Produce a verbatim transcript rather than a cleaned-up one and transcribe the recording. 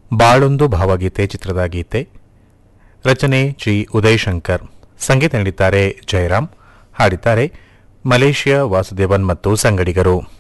ಬಾಳೊಂದು ಭಾವಗೀತೆ ಚಿತ್ರದ ಗೀತೆ. ರಚನೆ ಜಿ ಉದಯಶಂಕರ್. ಸಂಗೀತ ನೀಡಿದ್ದಾರೆ ಜಯರಾಮ್. ಹಾಡಿದ್ದಾರೆ ಮಲೇಷಿಯಾ ವಾಸುದೇವನ್ ಮತ್ತು ಸಂಗಡಿಗರು.